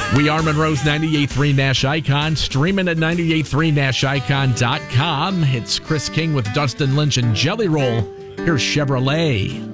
We are Monroe's 98.3 Nash Icon, streaming at 98.3NashIcon.com. It's Chris King with Dustin Lynch and Jelly Roll. Here's Chevrolet.